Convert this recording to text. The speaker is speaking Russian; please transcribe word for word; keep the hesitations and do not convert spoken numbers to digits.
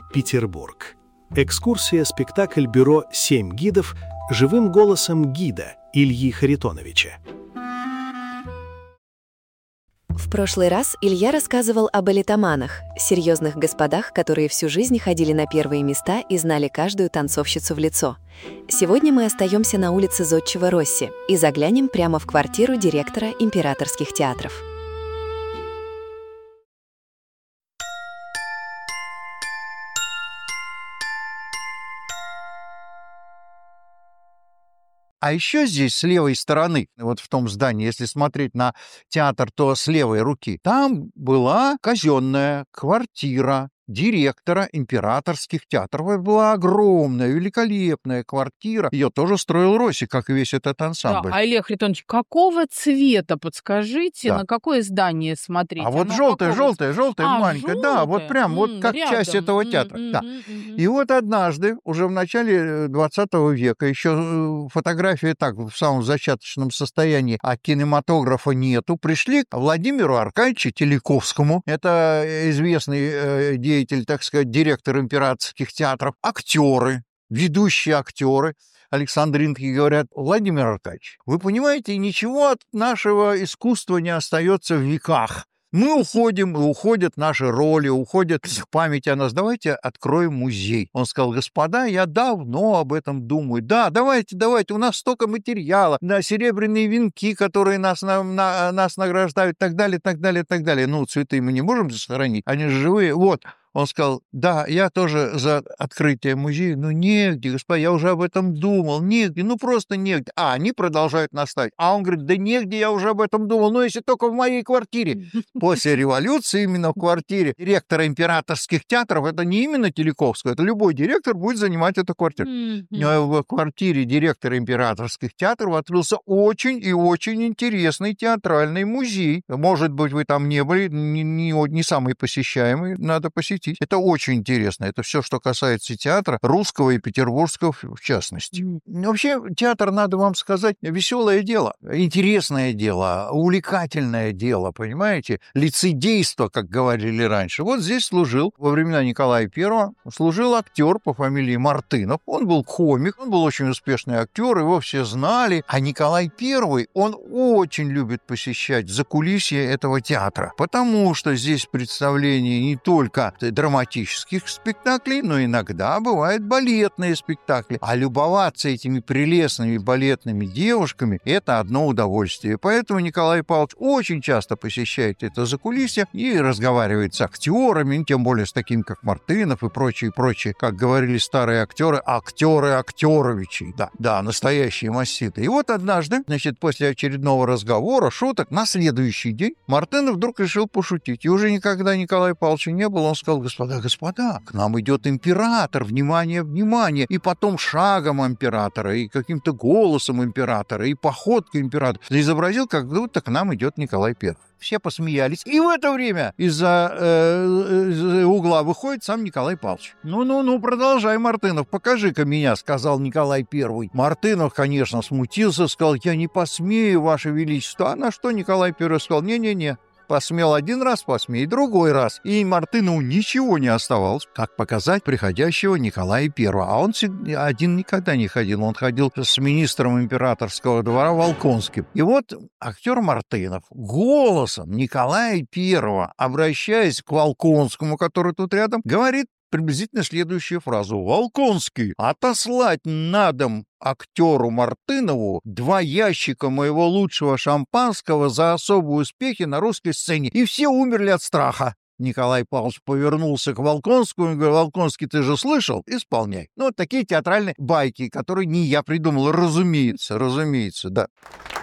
Петербург. Экскурсия-спектакль бюро «Семь гидов» живым голосом гида Ильи Харитоновича. В прошлый раз Илья рассказывал об элитоманах, серьезных господах, которые всю жизнь ходили на первые места и знали каждую танцовщицу в лицо. Сегодня мы остаемся на улице Зодчего Росси и заглянем прямо в квартиру директора императорских театров. А еще здесь с левой стороны, вот в том здании, если смотреть на театр, то с левой руки, там была казенная квартира директора императорских театров. Это была огромная, великолепная квартира. Ее тоже строил Росси, как и весь этот ансамбль. Да, а Илья Харитонович, какого цвета, подскажите, Да. на какое здание смотреть? А вот Оно желтое, какого желтое, желтое, А, маленькое, да, вот желтое. прям, вот М, как рядом. часть этого М, театра. мгм, Да. мгм. И вот однажды, уже в начале двадцатого века, еще фотографии так, в самом зачаточном состоянии, а кинематографа нету, пришли к Владимиру Аркадьевичу Теляковскому, это известный э, деятель, так сказать, директор императорских театров, актеры, ведущие актеры. Александр Инки говорят: Владимир Аркадьевич, вы понимаете, ничего от нашего искусства не остается в веках. Мы уходим, и уходят наши роли, уходит память о нас. Давайте откроем музей. Он сказал: господа, я давно об этом думаю. Да, давайте, давайте, у нас столько материала, да, серебряные венки, которые нас, на, на- нас награждают, так далее, так далее, так далее. Ну, цветы мы не можем сохранить, они же живые. Вот. Он сказал: да, я тоже за открытие музея, но негде, господа, я уже об этом думал, негде, ну просто негде. А они продолжают настаивать. А он говорит: да негде, я уже об этом думал, но если только в моей квартире. После революции именно в квартире директора императорских театров, это не именно Теляковского, это любой директор будет занимать эту квартиру. Мгм. В квартире директора императорских театров открылся очень и очень интересный театральный музей. Может быть, вы там не были, не, не, не самый посещаемый, надо посетить. Это очень интересно. Это все, что касается театра, русского и петербургского в частности. Мгм. Вообще, театр, надо вам сказать, веселое дело, интересное дело, увлекательное дело, понимаете? Лицедейство, как говорили раньше. Вот здесь служил во времена Николая Первого, служил актер по фамилии Мартынов. Он был комик, он был очень успешный актер, его все знали. А Николай Первый, он очень любит посещать закулисье этого театра, потому что здесь представление не только драматических спектаклей, но иногда бывают балетные спектакли. А любоваться этими прелестными балетными девушками – это одно удовольствие. Поэтому Николай Павлович очень часто посещает это закулисье и разговаривает с актерами, тем более с такими, как Мартынов и прочие, прочие, как говорили старые актеры, актеры актеровичи. Да, да, настоящие масситы. И вот однажды, значит, после очередного разговора, шуток, на следующий день Мартынов вдруг решил пошутить. И уже никогда Николая Павловича не было. Он сказал: господа, господа, к нам идет император, внимание, внимание. И потом шагом императора, и каким-то голосом императора, и походкой императора изобразил, как будто к нам идет Николай Первый. Все посмеялись. И в это время из-за э, из угла выходит сам Николай Павлович. «Ну-ну-ну, продолжай, Мартынов, покажи-ка меня», — сказал Николай Первый. Мартынов, конечно, смутился, сказал: я не посмею, Ваше Величество. А на что Николай Первый сказал: не-не-не. Посмел один раз, посмей другой раз. И Мартынову ничего не оставалось, как показать приходящего Николая Первого. А он один никогда не ходил. Он ходил с министром императорского двора Волконским. И вот актер Мартынов голосом Николая Первого, обращаясь к Волконскому, который тут рядом, говорит приблизительно следующую фразу: «Волконский, отослать на дом актеру Мартынову два ящика моего лучшего шампанского за особые успехи на русской сцене». И все умерли от страха. Николай Павлович повернулся к Волконскому и говорит: Волконский, ты же слышал? Исполняй. Ну, вот такие театральные байки, которые не я придумал, разумеется, разумеется, да.